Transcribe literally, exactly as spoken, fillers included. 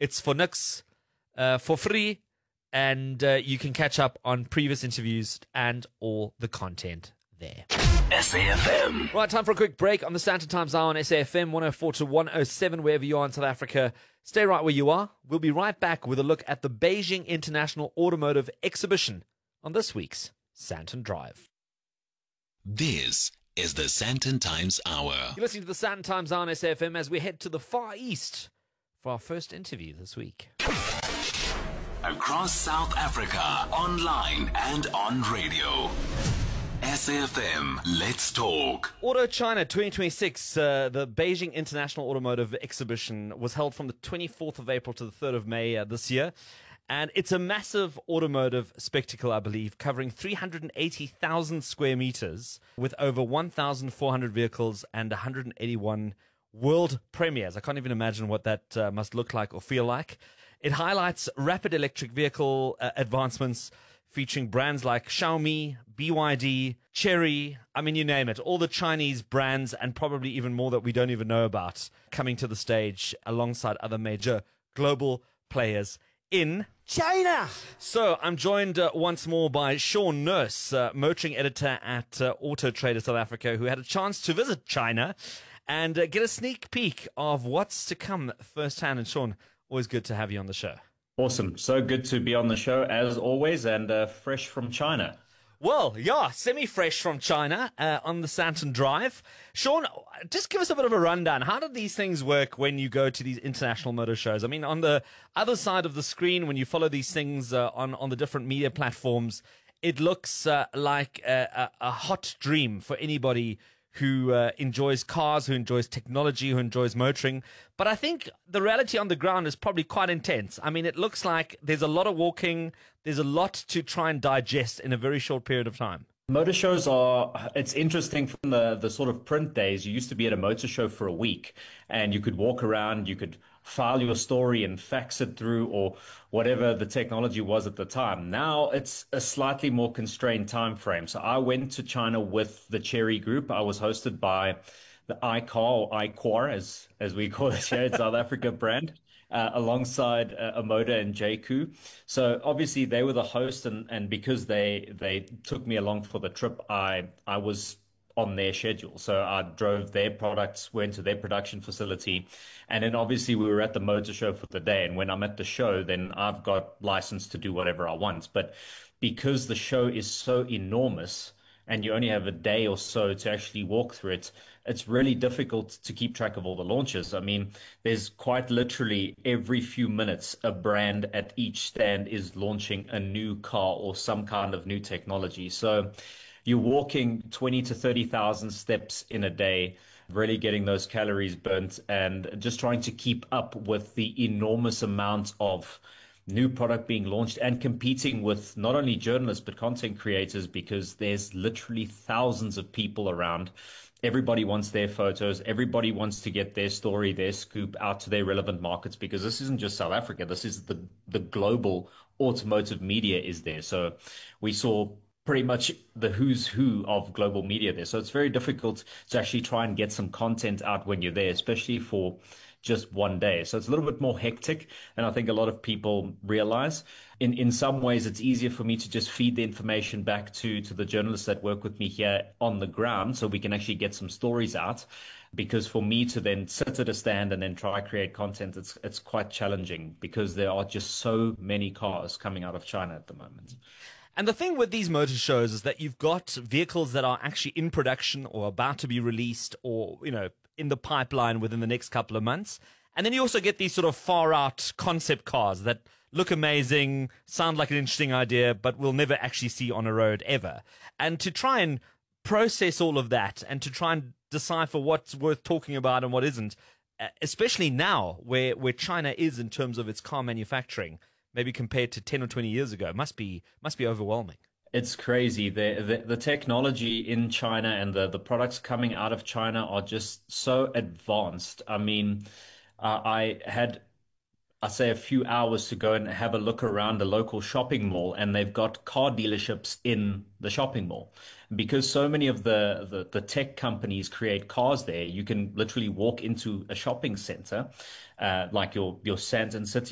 It's for Nix, uh, for free, and uh, you can catch up on previous interviews and all the content there. S A F M. Right, time for a quick break on the Standard Times Hour on S A F M one oh four to one oh seven, wherever you are in South Africa. Stay right where you are. We'll be right back with a look at the Beijing International Automotive Exhibition on this week's Sandton Drive. This is the Sandton Times Hour. You're listening to the Sandton Times Hour on S A F M as we head to the Far East for our first interview this week. Across South Africa, online and on radio. S A F M, let's talk. Auto China twenty twenty-six, uh, the Beijing International Automotive Exhibition, was held from the twenty-fourth of April to the third of May uh, this year. And it's a massive automotive spectacle, I believe, covering three hundred eighty thousand square meters with over one thousand four hundred vehicles and one hundred eighty-one world premieres. I can't even imagine what that uh, must look like or feel like. It highlights rapid electric vehicle uh, advancements featuring brands like Xiaomi, B Y D, Chery, I mean, you name it. All the Chinese brands and probably even more that we don't even know about coming to the stage alongside other major global players in China. So I'm joined uh, once more by Sean Nurse, uh, motoring editor at uh, Auto Trader South Africa, who had a chance to visit China and uh, get a sneak peek of what's to come firsthand. And Sean, always good to have you on the show. Awesome. So good to be on the show as always, and uh, fresh from China. Well, yeah, semi-fresh from China uh, on the Sandton Drive. Sean, just give us a bit of a rundown. How do these things work when you go to these international motor shows? I mean, on the other side of the screen, when you follow these things uh, on, on the different media platforms, it looks uh, like a, a, a hot dream for anybody who uh, enjoys cars, who enjoys technology, who enjoys motoring. But I think the reality on the ground is probably quite intense. I mean, it looks like there's a lot of walking, there's a lot to try and digest in a very short period of time. Motor shows are, it's interesting from the, the sort of print days. You used to be at a motor show for a week and you could walk around, you could file your story and fax it through or whatever the technology was at the time. Now it's a slightly more constrained time frame. So I went to China with the Chery Group. I was hosted by the iCar or iQar as, as we call it here in South Africa brand. Uh, alongside uh, Amoda and J Q. So obviously they were the host, and, and because they they took me along for the trip, I I was on their schedule. So I drove their products, went to their production facility, and then obviously we were at the motor show for the day. And when I'm at the show, then I've got license to do whatever I want. But because the show is so enormous, and you only have a day or so to actually walk through it, it's really difficult to keep track of all the launches. I mean, there's quite literally every few minutes, a brand at each stand is launching a new car or some kind of new technology. So you're walking twenty to thirty thousand steps in a day, really getting those calories burnt and just trying to keep up with the enormous amount of new product being launched and competing with not only journalists, but content creators, because there's literally thousands of people around. Everybody wants their photos. Everybody wants to get their story, their scoop out to their relevant markets, because this isn't just South Africa. This is the, the global automotive media is there. So we saw pretty much the who's who of global media there. So it's very difficult to actually try and get some content out when you're there, especially for just one day. So it's a little bit more hectic than I think a lot of people realize. In in some ways, it's easier for me to just feed the information back to, to the journalists that work with me here on the ground so we can actually get some stories out. Because for me to then sit at a stand and then try create content, it's it's quite challenging because there are just so many cars coming out of China at the moment. And the thing with these motor shows is that you've got vehicles that are actually in production or about to be released or, you know, in the pipeline within the next couple of months. And then you also get these sort of far out concept cars that look amazing, sound like an interesting idea, but we'll never actually see on a road ever. And to try and process all of that and to try and decipher what's worth talking about and what isn't, especially now where, where China is in terms of its car manufacturing, maybe compared to ten or twenty years ago, must be must be overwhelming. It's crazy. The, the the technology in China and the, the products coming out of China are just so advanced. I mean, uh, I had, I say, a few hours to go and have a look around a local shopping mall, and they've got car dealerships in the shopping mall. Because so many of the, the, the tech companies create cars there, you can literally walk into a shopping center, uh, like your, your Sandton City